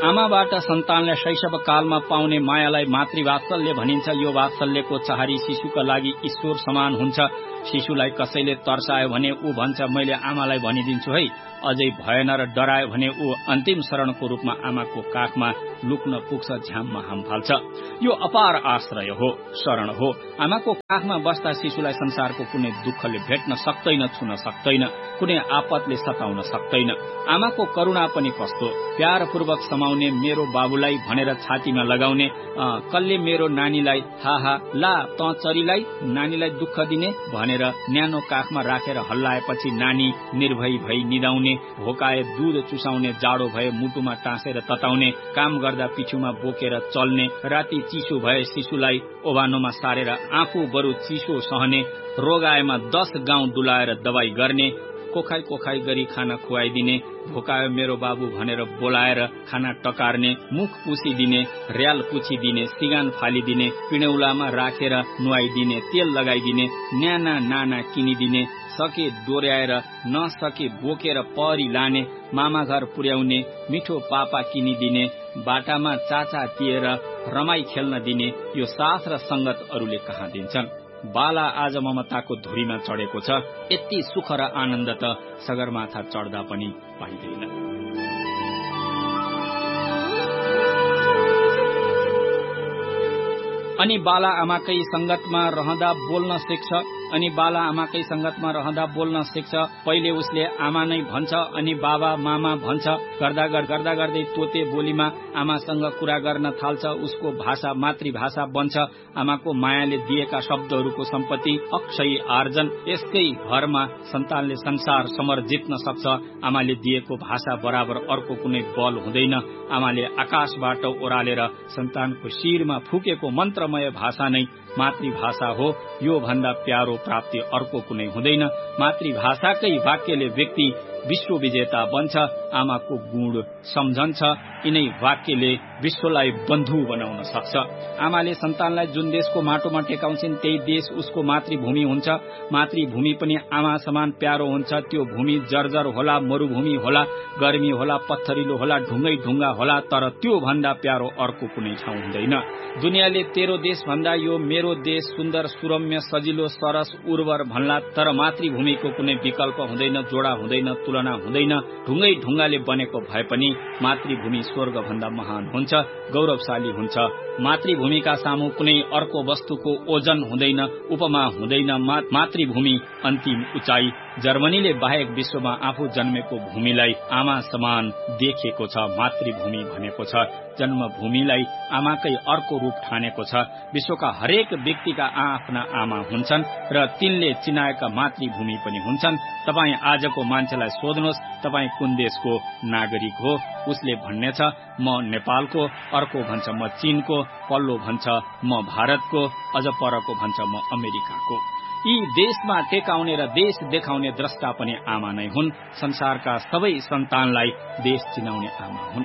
आमाबाट सन्तानलाई शैशव कालमा पाउने मायालाई मातृवात्सल्य भनिन्छ। यो वात्सल्यको चाहरी शिशुका लागि ईश्वर समान हुन्छ। शिशुलाई कसैले तर्सायो भने ऊ भन्छ मैले आमालाई भनिदिन्छु है। अझै भएन र डरायो भने ऊ अन्तिम शरणको रूपमा आमाको काखमा लुक्न पुग्छ, झ्याममा हाम फाल्छ। यो अपार आश्रय हो, शरण हो। आमाको काखमा बस्दा शिशुलाई संसारको कुनै दुःखले भेट्न सक्दैन, छुन सक्दैन, कुनै आपतले सताउन सक्दैन। आमाको करुणा पनि कस्तो, प्यारपूर्वक समाउने मेरो बाबुलाई भनेर छातीमा लगाउने, कसले मेरो नानीलाई हाहा ला त चरीलाई नानीलाई दुःख दिने भनेर न्यानो काखमा राखेर हल्लाएपछि नानी निर्भय भई निदाउने, भोकाए दूध चुसाउने, जाडो भए मुटुमा टाँसेर तताउने, काम गर्दा पिठ्यूमा बोकेर चल्ने, राति चिसो भए शिशुलाई ओभानोमा सारेर आफू बरु चिसो सहने, रोग आएमा 10 गाउँ डुलाएर दबाई गर्ने, कोखाई कोखाई गरी खाना खुवाइदिने, भोकायो मेरो बाबु भनेर बोलाएर खाना टकार्ने, मुख पुछिदिने, र्याल पुछिदिने, सिगान फालिदिने, पिणौलामा राखेर नुहाइदिने, तेल लगाइदिने, न्याना नाना किनिदिने, सके डोर्याएर नसके बोकेर परी लाने, मामा घर पुर्याउने, मिठो पापा किनिदिने, बाटामा चाचा तिएर रमाई खेल्न दिने, यो साथ र संगत अरूले कहाँ दिन्छन्। बाला आज ममताको धुरीमा चढेको छ। यति सुख र आनन्द त सगरमाथा चढ्दा पनि पाइदैन। अनि बाला आमाकै संगतमा रहँदा बोल्न सिक्छ। पहिले उसले आमा नै भन्छ, अनि बाबा मामा भन्छ। गर्दा गर्दै तोते बोलीमा आमासँग कुरा गर्न थाल्छ। उसको भाषा मातृभाषा बन्छ। आमाको मायाले दिएका शब्दहरूको सम्पत्ति अक्षय आर्जन। यसकै भरमा सन्तानले संसार समर जित्न सक्छ। आमाले दिएको भाषा बराबर अर्को कुनै बल हुँदैन। आमाले आकाशबाट ओरालेर सन्तानको शिरमा फुकेको मन्त्रमय भाषा नै मातृभाषा हो। यो भन्दा प्यारो प्राप्ति अर्को कुनै हुँदैन। मातृभाषाकै वाक्यले व्यक्ति विश्व विजेता बन्छ। आमाको गुण सम्झन्छ। यिनै वाक्यले विश्वलाई बन्धु बनाउन सक्छ। आमाले सन्तानलाई जुन देशको माटोमा टेकाउँछिन् त्यही देश उसको मातृभूमि हुन्छ। मातृभूमि पनि आमा समान प्यारो हुन्छ। त्यो भूमि जर्जर होला, मरूभूमि होला, गर्मी होला, पत्थरिलो होला, ढुङ्गै ढुङ्गा होला, तर त्यो भन्दा प्यारो अर्को कुनै ठाउँ हुँदैन। दुनियाँले तेरो देश भन्दा यो मेरो देश सुन्दर, सुरम्य, सजिलो, सरस, उर्वर भन्ला, तर मातृभूमिको कुनै विकल्प हुँदैन, जोडा हुँदैन, तुलना हुँदैन। ढुङ्गै ढुङ्गाले बनेको भए पनि मातृभूमि स्वर्ग भन्दा महान हुन्छ, गौरवशाली हुन्छ। मातृभूमिका सामु कुनै अर्को वस्तुको ओजन हुँदैन, उपमा हुँदैन। मातृभूमि अन्तिम उचाइ। जर्मनीले बाहेक विश्वमा आफू जन्मेको भूमिलाई आमा समान देखेको छ, मातृभूमि भनेको छ। जन्मभूमिलाई आमाकै अर्को रूप ठानेको छ। विश्वका हरेक व्यक्तिका आफ्ना आमा हुन्छन् र तिनले चिनाएका मातृभूमि पनि हुन्छन्। तपाई आजको मान्छेलाई सोध्नुहोस्, तपाई कुन देशको नागरिक हो? उसले भन्नेछ म नेपालको, अर्को भन्छ म चीनको, पल्लो भन्छ म भारतको, अझ परको भन्छ म अमेरिकाको। यी देशमा टेकाउने र देश देखाउने द्रष्टा पनि आमा नै हुन्। संसारका सबै सन्तानलाई देश चिनाउने आमा हुन्।